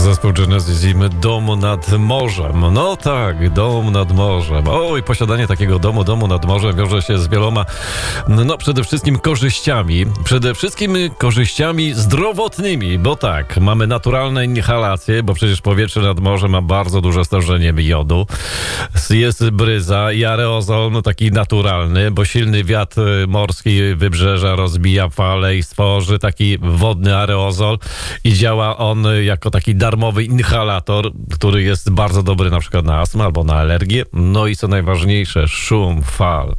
Zespół Genesis i Dom nad morzem. No tak, dom nad morzem. Oj, posiadanie takiego domu nad morzem wiąże się z wieloma, przede wszystkim korzyściami. Przede wszystkim korzyściami zdrowotnymi, bo tak, mamy naturalne inhalacje, bo przecież powietrze nad morzem ma bardzo duże stężenie jodu. Jest bryza i aerozol, taki naturalny, bo silny wiatr morski wybrzeża rozbija fale i stworzy taki wodny aerozol i działa on jako taki darmowy inhalator, który jest bardzo dobry na przykład na astmę albo na alergię. No i co najważniejsze, szum fal.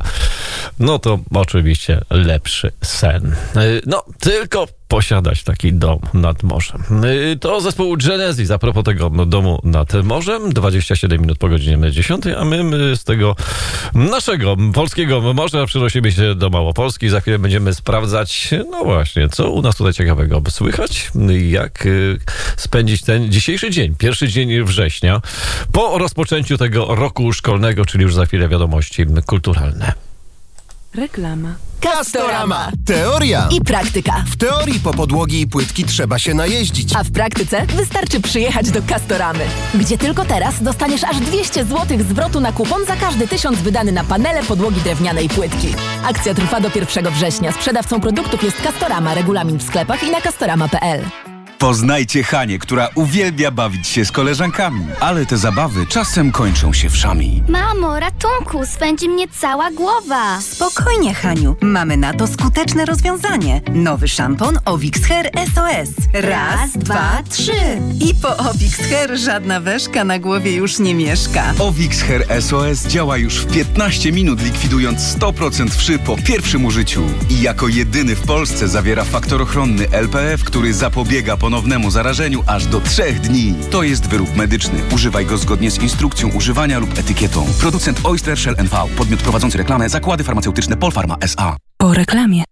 No to oczywiście lepszy sen. No, tylko posiadać taki dom nad morzem. To zespół Genesis. A propos tego domu nad morzem, 27 minut po godzinie 10, a my z tego naszego polskiego morza przenosimy się do Małopolski. Za chwilę będziemy sprawdzać, no właśnie, co u nas tutaj ciekawego słychać, jak spędzić ten dzisiejszy dzień, pierwszy dzień września, po rozpoczęciu tego roku szkolnego, czyli już za chwilę wiadomości kulturalne. Reklama. Castorama. Teoria I praktyka. W teorii po podłogi i płytki trzeba się najeździć. A w praktyce wystarczy przyjechać do Castoramy, gdzie tylko teraz dostaniesz aż 200 zł zwrotu na kupon za każdy 1000 wydany na panele, podłogi drewniane i płytki. Akcja trwa do 1 września. Sprzedawcą produktów jest Castorama. Regulamin w sklepach i na castorama.pl. Poznajcie Hanię, która uwielbia bawić się z koleżankami, ale te zabawy czasem kończą się wszami. Mamo, ratunku, swędzi mnie cała głowa. Spokojnie, Haniu. Mamy na to skuteczne rozwiązanie. Nowy szampon Ovix Hair SOS. Raz, dwa, trzy. I po Ovix Hair żadna weszka na głowie już nie mieszka. Ovix Hair SOS działa już w 15 minut, likwidując 100% wszy po pierwszym użyciu. I jako jedyny w Polsce zawiera faktor ochronny LPF, który zapobiega ponownemu zarażeniu aż do 3 dni. To jest wyrób medyczny. Używaj go zgodnie z instrukcją używania lub etykietą. Producent Oyster Shell NV. Podmiot prowadzący reklamę. Zakłady farmaceutyczne Polpharma S.A. Po reklamie.